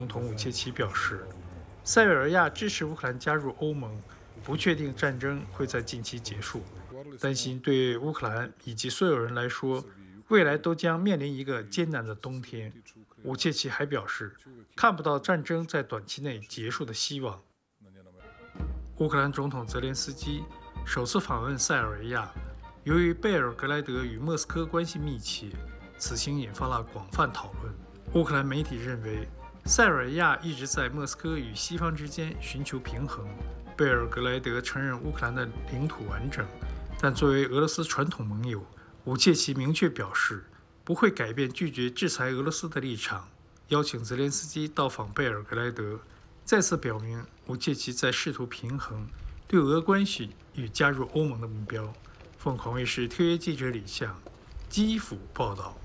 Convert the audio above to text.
总统武切奇表示，塞尔维亚支持乌克兰加入欧盟，不确定战争会在近期结束，担心对乌克兰以及所有人来说，未来都将面临一个艰难的冬天。武切奇还表示，看不到战争在短期内结束的希望。乌克兰总统泽连斯基首次访问塞尔维亚，由于贝尔格莱德与莫斯科关系密切，此行引发了广泛讨论。乌克兰媒体认为，塞尔维亚一直在莫斯科与西方之间寻求平衡。贝尔格莱德承认乌克兰的领土完整，但作为俄罗斯传统盟友，武切奇明确表示不会改变拒绝制裁俄罗斯的立场，邀请泽连斯基到访贝尔格莱德，再次表明武切奇在试图平衡对俄关系与加入欧盟的目标。凤凰卫视特约记者李相基辅报道。